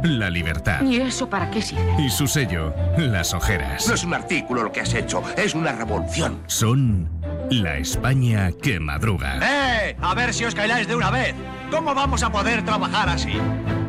la libertad. ¿Y eso para qué sirve? Y su sello, las ojeras. No es un artículo lo que has hecho, es una revolución. Son la España que madruga. A ver si os calláis de una vez. ¿Cómo vamos a poder trabajar así?